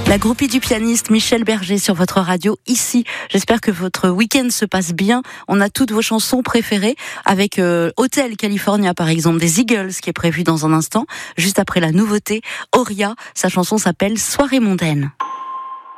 La groupie du pianiste Michel Berger sur votre radio ici. J'espère que votre week-end se passe bien. On a toutes vos chansons préférées avec Hotel California par exemple des Eagles qui est prévu dans un instant, juste après la nouveauté Auria. Sa chanson s'appelle Soirée mondaine.